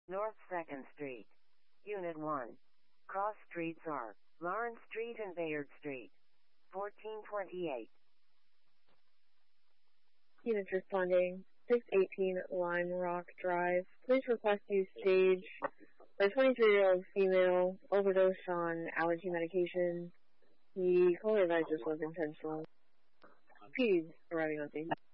North 2nd Street. Unit 1. Cross streets are Lawrence Street and Bayard Street. 1428. Units responding. 618 Lime Rock Drive. Please request use stage for a 23-year-old female overdosed on allergy medication. The caller advised this was intentional. Please arriving on scene.